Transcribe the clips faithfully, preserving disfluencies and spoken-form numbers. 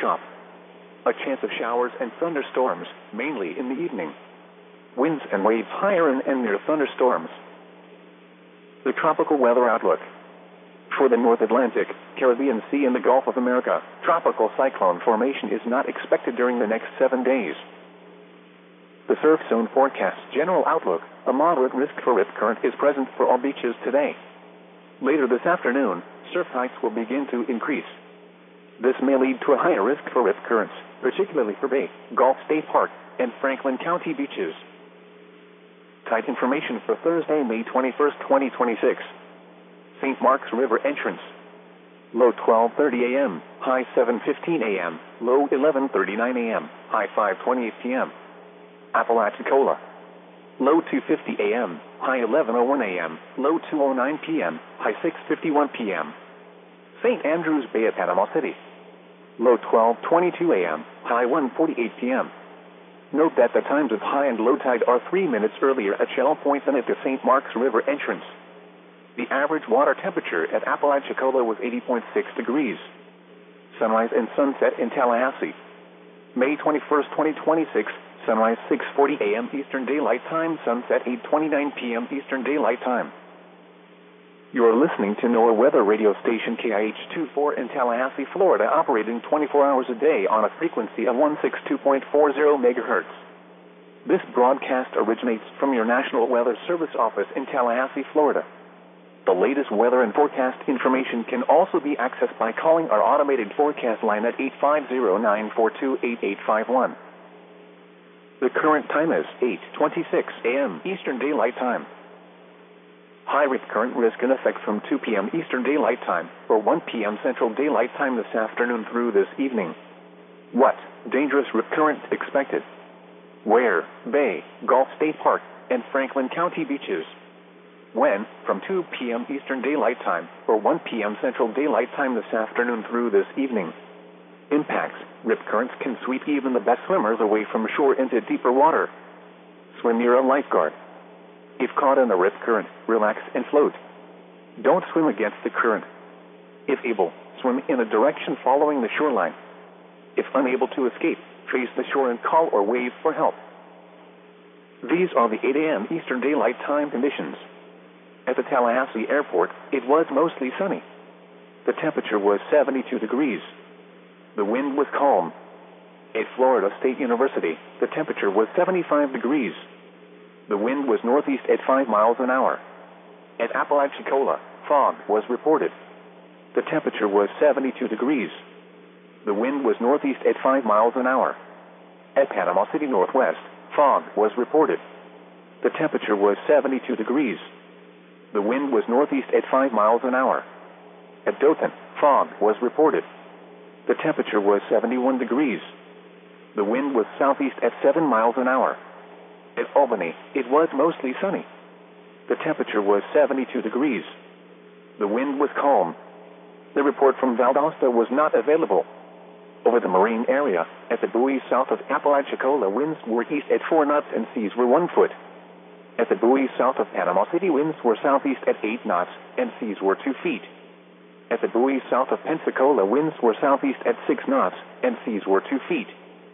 Chop. A chance of showers and thunderstorms, mainly in the evening. Winds and waves higher and, and near thunderstorms. The tropical weather outlook. For the North Atlantic, Caribbean Sea and the Gulf of America, tropical cyclone formation is not expected during the next seven days. The surf zone forecasts general outlook. A moderate risk for rip current is present for all beaches today. Later this afternoon, surf heights will begin to increase. This may lead to a higher risk for rip currents, particularly for Bay, Gulf State Park, and Franklin County beaches. Tide information for Thursday, May twenty-first, twenty twenty-six. Saint Mark's River entrance. Low twelve thirty a m, high seven fifteen a m, low eleven thirty-nine a m, high five twenty-eight p m Apalachicola. Low two fifty a m, high eleven oh one a m, low two oh nine p m, high six fifty-one p m Saint Andrews Bay at Panama City. Low twelve twenty-two a m, high one forty-eight p m Note that the times of high and low tide are three minutes earlier at Shell Point than at the Saint Mark's River entrance. The average water temperature at Apalachicola was eighty point six degrees. Sunrise and sunset in Tallahassee. May twenty-first, twenty twenty-six, sunrise six forty a m Eastern Daylight Time, sunset eight twenty-nine p m Eastern Daylight Time. You are listening to NOAA weather radio station K I H twenty-four in Tallahassee, Florida, operating twenty-four hours a day on a frequency of one sixty-two point four zero megahertz. This broadcast originates from your National Weather Service office in Tallahassee, Florida. The latest weather and forecast information can also be accessed by calling our automated forecast line at eight five zero, nine four two, eight eight five one. The current time is eight twenty-six a m Eastern Daylight Time. High rip current risk in effect from two p m Eastern Daylight Time or one p m Central Daylight Time this afternoon through this evening. What? Dangerous rip current expected. Where? Bay, Gulf State Park, and Franklin County beaches. When? From two p m Eastern Daylight Time or one p m Central Daylight Time this afternoon through this evening. Impacts. Rip currents can sweep even the best swimmers away from shore into deeper water. Swim near a lifeguard. If caught in the rip current, relax and float. Don't swim against the current. If able, swim in a direction following the shoreline. If unable to escape, face the shore and call or wave for help. These are the eight a m Eastern Daylight Time conditions. At the Tallahassee Airport, it was mostly sunny. The temperature was seventy-two degrees. The wind was calm. At Florida State University, the temperature was seventy-five degrees. The wind was northeast at five miles an hour. At Apalachicola, fog was reported. The temperature was seventy-two degrees. The wind was northeast at five miles an hour. At Panama City Northwest, fog was reported. The temperature was seventy-two degrees. The wind was northeast at five miles an hour. At Dothan, fog was reported. The temperature was seventy-one degrees. The wind was southeast at seven miles an hour. At Albany, it was mostly sunny. The temperature was seventy-two degrees. The wind was calm. The report from Valdosta was not available. Over the marine area, at the buoys south of Apalachicola, winds were east at four knots and seas were one foot. At the buoys south of Panama City, winds were southeast at eight knots and seas were two feet. At the buoys south of Pensacola, winds were southeast at six knots and seas were two feet.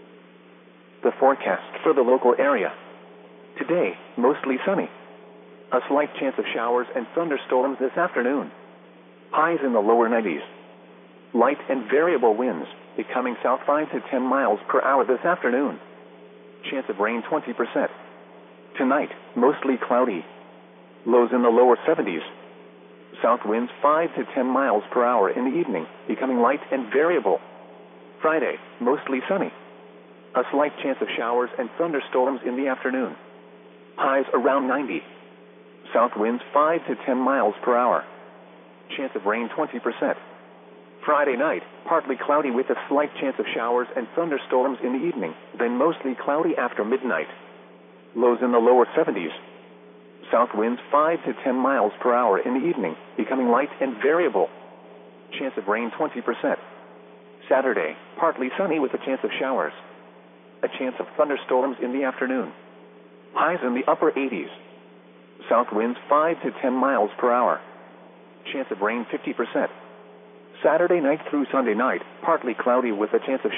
The forecast for the local area. Today, mostly sunny. A slight chance of showers and thunderstorms this afternoon. Highs in the lower nineties. Light and variable winds, becoming south five to ten miles per hour this afternoon. Chance of rain twenty percent. Tonight, mostly cloudy. Lows in the lower seventies. South winds five to ten miles per hour in the evening, becoming light and variable. Friday, mostly sunny. A slight chance of showers and thunderstorms in the afternoon. Highs around ninety. South winds five to ten miles per hour. Chance of rain twenty percent. Friday night, partly cloudy with a slight chance of showers and thunderstorms in the evening, then mostly cloudy after midnight. Lows in the lower seventies. South winds five to ten miles per hour in the evening, becoming light and variable. Chance of rain twenty percent. Saturday, partly sunny with a chance of showers. A chance of thunderstorms in the afternoon. Highs in the upper eighties. South winds five to ten miles per hour. Chance of rain fifty percent. Saturday night through Sunday night, partly cloudy with a chance of